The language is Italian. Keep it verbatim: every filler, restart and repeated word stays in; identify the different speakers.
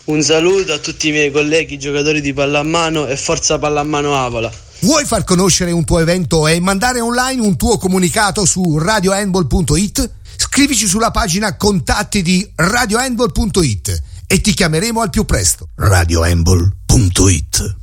Speaker 1: Un saluto a tutti i miei colleghi giocatori di pallamano e forza pallamano Avola.
Speaker 2: Vuoi far conoscere un tuo evento e mandare online un tuo comunicato su radio handball punto it? Scrivici sulla pagina contatti di radio handball punto it e ti chiameremo al più presto. radio handball punto it